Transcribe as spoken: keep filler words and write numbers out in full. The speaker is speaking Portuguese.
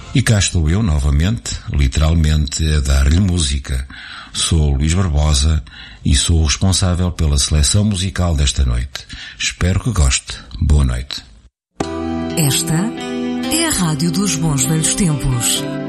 E cá estou eu novamente, literalmente, a dar-lhe música. Sou Luís Barbosa e sou o responsável pela seleção musical desta noite. Espero que goste. Boa noite. Esta é a Rádio dos Bons Velhos Tempos.